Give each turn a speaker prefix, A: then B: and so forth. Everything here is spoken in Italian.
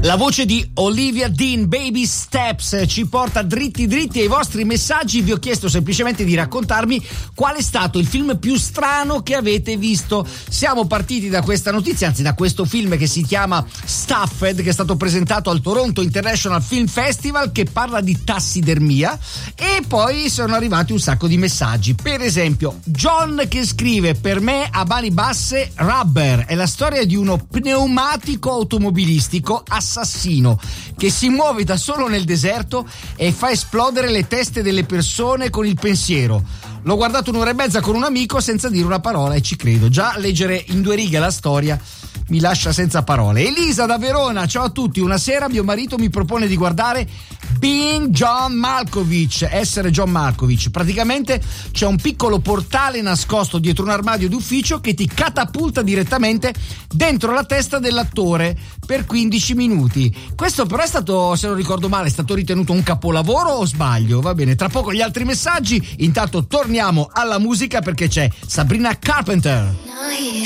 A: La voce di Olivia Dean, Baby Steps, ci porta dritti ai vostri messaggi. Vi ho chiesto semplicemente di raccontarmi qual è stato il film più strano che avete visto. Siamo partiti da questa notizia, anzi da questo film che si chiama Stuffed, che è stato presentato al Toronto International Film Festival, che parla di tassidermia, e poi sono arrivati un sacco di messaggi. Per esempio John che scrive: per me a mani basse Rubber è la storia di uno pneumatico automobilistico assassino che si muove da solo nel deserto e fa esplodere le teste delle persone con il pensiero. L'ho guardato un'ora e mezza con un amico senza dire una parola e ci credo. Già leggere in 2 righe la storia mi lascia senza parole. Elisa da Verona: ciao a tutti, una sera mio marito mi propone di guardare Being John Malkovich, essere John Malkovich. Praticamente c'è un piccolo portale nascosto dietro un armadio d'ufficio che ti catapulta direttamente dentro la testa dell'attore per 15 minuti. Questo però è stato, se non ricordo male, è stato ritenuto un capolavoro o sbaglio? Va bene, tra poco gli altri messaggi. Intanto torniamo alla musica perché c'è Sabrina Carpenter.